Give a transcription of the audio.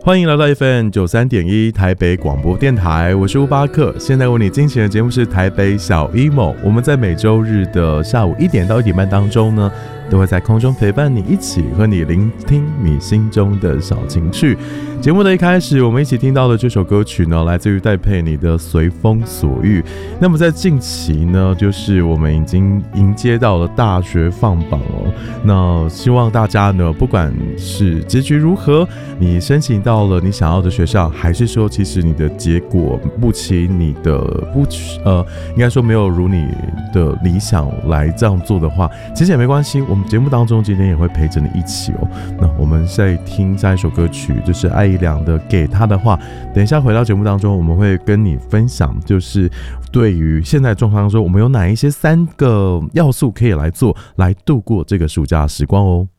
欢迎来到 FM93.1 台北广播电台，我是乌巴克。现在为你进行的节目是台北小 emo。我们在每周日的下午1点到1点半当中呢，都会在空中陪伴你，一起和你聆听你心中的小情趣。节目的一开始，我们一起听到的这首歌曲呢，来自于戴佩妮的《随风所欲》。那么在近期呢，就是我们已经迎接到了大学放榜哦。那希望大家呢，不管是结局如何，你申请到了你想要的学校，还是说其实你的结果不及你的应该说没有如你的理想来这样做的话，其实也没关系。我们节目当中今天也会陪着你一起哦。那我们再听下一首歌曲，就是艾怡良的《给他的话》。等一下回到节目当中，我们会跟你分享，就是对于现在状况当中，我们有哪一些3个要素可以来做，来度过这个暑假时光哦。